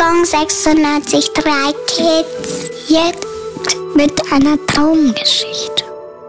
Gong 693 Kids. Jetzt mit einer Traumgeschichte.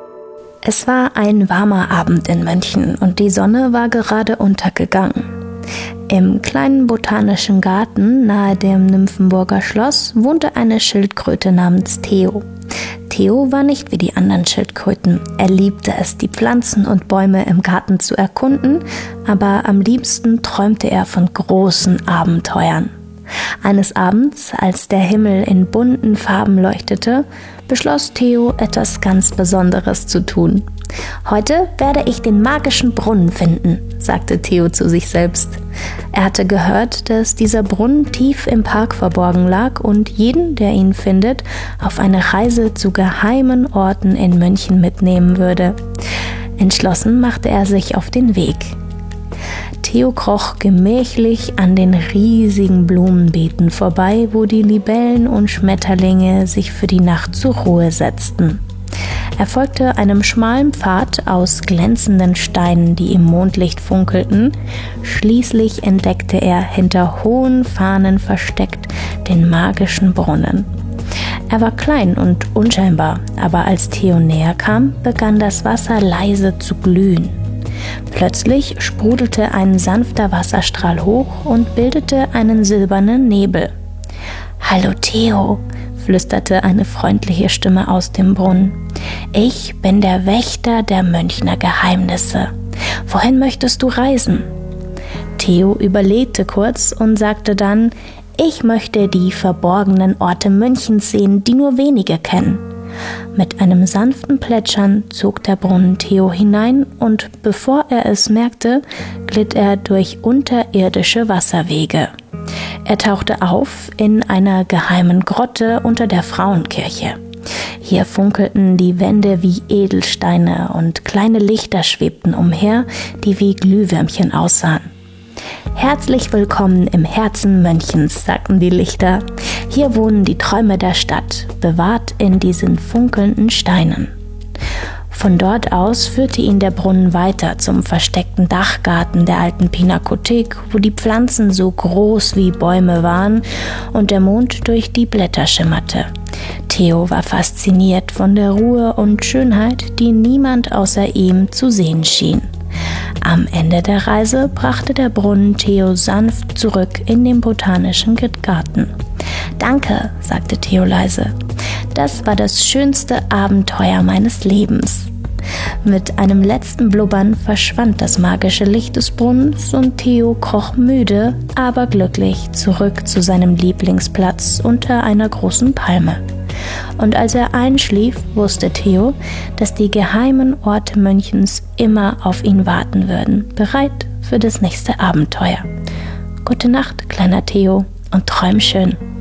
Es war ein warmer Abend in München und die Sonne war gerade untergegangen. Im kleinen botanischen Garten nahe dem Nymphenburger Schloss wohnte eine Schildkröte namens Theo. Theo war nicht wie die anderen Schildkröten. Er liebte es, die Pflanzen und Bäume im Garten zu erkunden, aber am liebsten träumte er von großen Abenteuern. Eines Abends, als der Himmel in bunten Farben leuchtete, beschloss Theo, etwas ganz Besonderes zu tun. »Heute werde ich den magischen Brunnen finden«, sagte Theo zu sich selbst. Er hatte gehört, dass dieser Brunnen tief im Park verborgen lag und jeden, der ihn findet, auf eine Reise zu geheimen Orten in München mitnehmen würde. Entschlossen machte er sich auf den Weg. Theo kroch gemächlich an den riesigen Blumenbeeten vorbei, wo die Libellen und Schmetterlinge sich für die Nacht zur Ruhe setzten. Er folgte einem schmalen Pfad aus glänzenden Steinen, die im Mondlicht funkelten. Schließlich entdeckte er hinter hohen Fahnen versteckt den magischen Brunnen. Er war klein und unscheinbar, aber als Theo näher kam, begann das Wasser leise zu glühen. Plötzlich sprudelte ein sanfter Wasserstrahl hoch und bildete einen silbernen Nebel. »Hallo Theo«, flüsterte eine freundliche Stimme aus dem Brunnen. »Ich bin der Wächter der Münchner Geheimnisse. Wohin möchtest du reisen?« Theo überlegte kurz und sagte dann: »Ich möchte die verborgenen Orte Münchens sehen, die nur wenige kennen.« Mit einem sanften Plätschern zog der Brunnen Theo hinein und bevor er es merkte, glitt er durch unterirdische Wasserwege. Er tauchte auf in einer geheimen Grotte unter der Frauenkirche. Hier funkelten die Wände wie Edelsteine und kleine Lichter schwebten umher, die wie Glühwürmchen aussahen. »Herzlich willkommen im Herzen Münchens«, sagten die Lichter. »Hier wohnen die Träume der Stadt, bewahrt in diesen funkelnden Steinen.« Von dort aus führte ihn der Brunnen weiter zum versteckten Dachgarten der alten Pinakothek, wo die Pflanzen so groß wie Bäume waren und der Mond durch die Blätter schimmerte. Theo war fasziniert von der Ruhe und Schönheit, die niemand außer ihm zu sehen schien. Am Ende der Reise brachte der Brunnen Theo sanft zurück in den botanischen Garten. »Danke«, sagte Theo leise. »Das war das schönste Abenteuer meines Lebens.« Mit einem letzten Blubbern verschwand das magische Licht des Brunnens und Theo kroch müde, aber glücklich zurück zu seinem Lieblingsplatz unter einer großen Palme. Und als er einschlief, wusste Theo, dass die geheimen Orte Münchens immer auf ihn warten würden, bereit für das nächste Abenteuer. Gute Nacht, kleiner Theo, und träum schön.